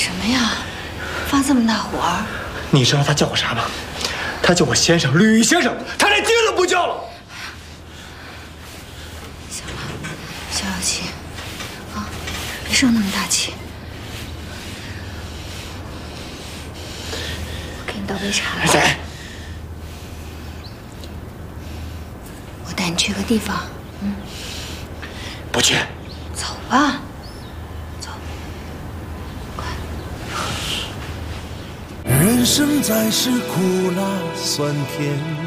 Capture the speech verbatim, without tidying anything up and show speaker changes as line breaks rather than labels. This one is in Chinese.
什么呀？发这么大火儿？
你知道他叫我啥吗？他叫我先生，吕先生，他连爹都不叫了。
行了，消消气，啊，别生那么大气。我给你倒杯茶来。
谁？
我带你去个地方，嗯。
不去。
走吧。
人生在世，苦辣酸甜。